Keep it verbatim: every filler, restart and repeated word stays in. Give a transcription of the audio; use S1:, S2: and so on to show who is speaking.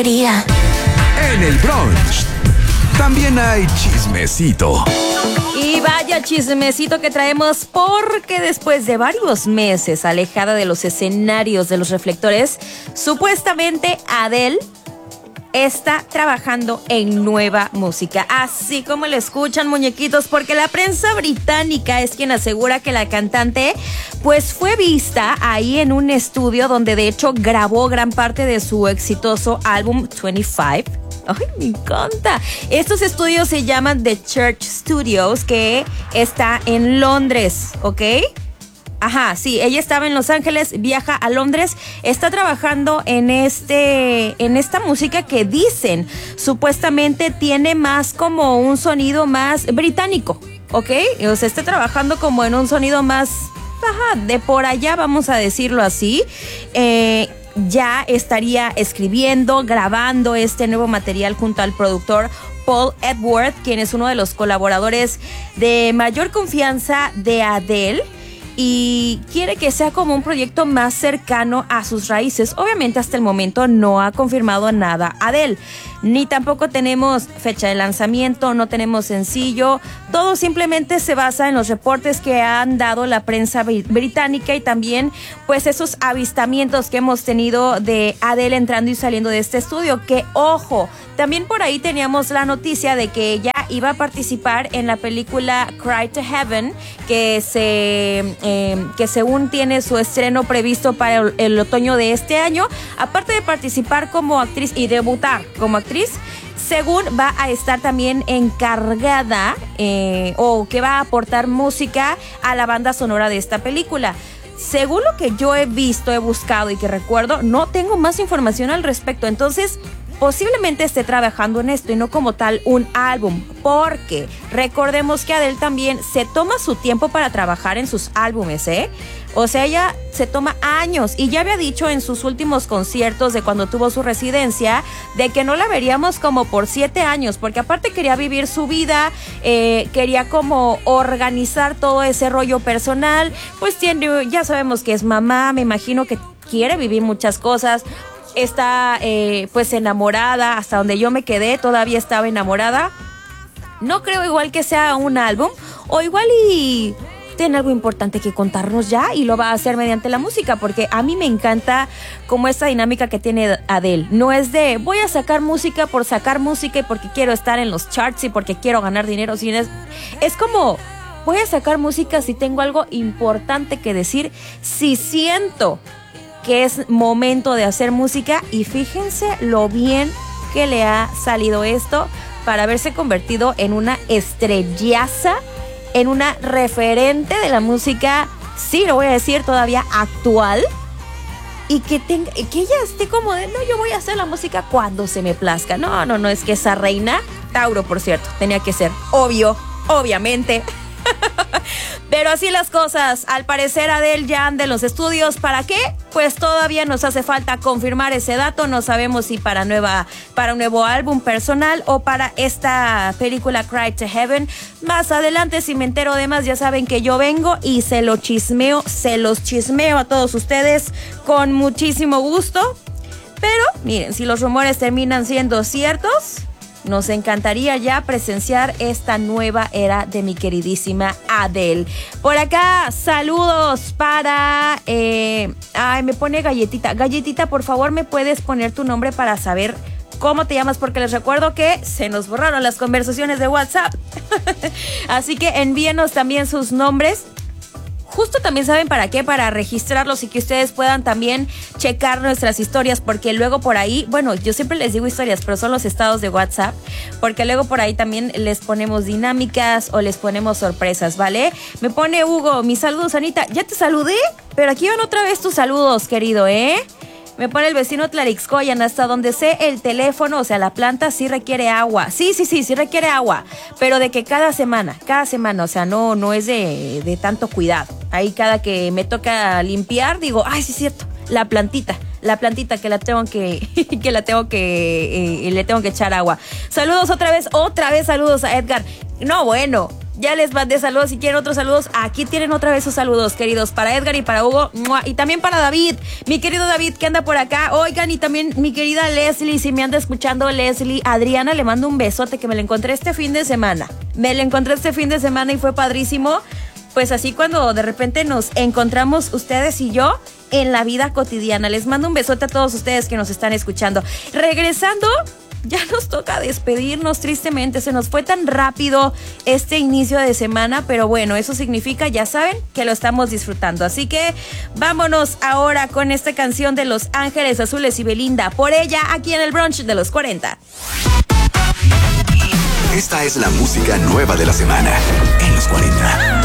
S1: En el brunch también hay chismecito.
S2: Y vaya chismecito que traemos, porque después de varios meses alejada de los escenarios, de los reflectores, supuestamente Adele está trabajando en nueva música, así como lo escuchan, muñequitos, porque la prensa británica es quien asegura que la cantante pues fue vista ahí en un estudio donde de hecho grabó gran parte de su exitoso álbum veinticinco. ¡Ay, me encanta! Estos estudios se llaman The Church Studios, que está en Londres, ¿ok? Ajá, sí, ella estaba en Los Ángeles, viaja a Londres, está trabajando en este, en esta música que dicen supuestamente tiene más como un sonido más británico, ¿ok? O sea, está trabajando como en un sonido más, ajá, de por allá, vamos a decirlo así. Eh, ya estaría escribiendo, grabando este nuevo material junto al productor Paul Edward, quien es uno de los colaboradores de mayor confianza de Adele, y quiere que sea como un proyecto más cercano a sus raíces. Obviamente hasta el momento no ha confirmado nada Adele, ni tampoco tenemos fecha de lanzamiento, no tenemos sencillo. Todo simplemente se basa en los reportes que han dado la prensa británica y también pues esos avistamientos que hemos tenido de Adele entrando y saliendo de este estudio. Que ojo, también por ahí teníamos la noticia de que ella iba a participar en la película Cry to Heaven, que se eh, que según tiene su estreno previsto para el, el otoño de este año. Aparte de participar como actriz y debutar como actriz, según va a estar también encargada eh, o que va a aportar música a la banda sonora de esta película. Según lo que yo he visto, he buscado y que recuerdo, no tengo más información al respecto. Entonces, posiblemente esté trabajando en esto y no como tal un álbum, porque recordemos que Adele también se toma su tiempo para trabajar en sus álbumes, ¿eh? O sea, ella se toma años y ya había dicho en sus últimos conciertos de cuando tuvo su residencia de que no la veríamos como por siete años, porque aparte quería vivir su vida, eh, quería como organizar todo ese rollo personal, pues tiene, ya sabemos que es mamá, me imagino que quiere vivir muchas cosas. Está eh, pues enamorada, hasta donde yo me quedé todavía estaba enamorada. No creo igual que sea un álbum, o igual y tiene algo importante que contarnos ya y lo va a hacer mediante la música, porque a mí me encanta como esta dinámica que tiene Adele. No es de voy a sacar música por sacar música y porque quiero estar en los charts y porque quiero ganar dinero. Es, es como voy a sacar música si tengo algo importante que decir, si siento que es momento de hacer música. Y fíjense lo bien que le ha salido esto para haberse convertido en una estrellaza, en una referente de la música, sí, lo voy a decir, todavía actual, y que tenga, que ella esté como de, no, yo voy a hacer la música cuando se me plazca. No, no, no, es que esa reina, Tauro, por cierto, tenía que ser obvio, obviamente. Pero así las cosas, al parecer Adele ya anda en los estudios. ¿Para qué? Pues todavía nos hace falta confirmar ese dato. No sabemos si para nueva, para un nuevo álbum personal o para esta película Cry to Heaven. Más adelante, si me entero de más, ya saben que yo vengo y se lo chismeo, se los chismeo a todos ustedes con muchísimo gusto. Pero miren, si los rumores terminan siendo ciertos, nos encantaría ya presenciar esta nueva era de mi queridísima Adele. Por acá, saludos para... Eh, ay, me pone Galletita. Galletita, por favor, ¿me puedes poner tu nombre para saber cómo te llamas? Porque les recuerdo que se nos borraron las conversaciones de WhatsApp. Así que envíenos también sus nombres. Justo también saben para qué, para registrarlos y que ustedes puedan también checar nuestras historias, porque luego por ahí, bueno, yo siempre les digo historias, pero son los estados de WhatsApp, porque luego por ahí también les ponemos dinámicas o les ponemos sorpresas, ¿vale? Me pone Hugo, mis saludos, Anita. Ya te saludé, pero aquí van otra vez tus saludos, querido, ¿eh? Me pone el vecino Tlarixcoyan, hasta donde sé el teléfono, o sea, la planta sí requiere agua. Sí, sí, sí, sí requiere agua, pero de que cada semana, cada semana, o sea, no, no es de, de tanto cuidado. Ahí cada que me toca limpiar, digo, ay, sí es cierto, la plantita, la plantita que la tengo que, que la tengo que, eh, le tengo que echar agua. Saludos otra vez, otra vez saludos a Edgar. No, bueno, Ya les mandé saludos. Si quieren otros saludos, aquí tienen otra vez sus saludos, queridos. Para Edgar y para Hugo. Y también para David. Mi querido David, que anda por acá. Oigan, y también mi querida Leslie. Si me anda escuchando Leslie. Adriana, le mando un besote que me la encontré este fin de semana. Me la encontré este fin de semana y fue padrísimo. Pues así cuando de repente nos encontramos ustedes y yo en la vida cotidiana. Les mando un besote a todos ustedes que nos están escuchando. Regresando, ya nos toca despedirnos tristemente. Se nos fue tan rápido este inicio de semana, pero bueno, eso significa, ya saben, que lo estamos disfrutando. Así que vámonos ahora con esta canción de Los Ángeles Azules y Belinda. Por ella, aquí en el brunch de los cuarenta.
S1: Esta es la música nueva de la semana en los cuarenta.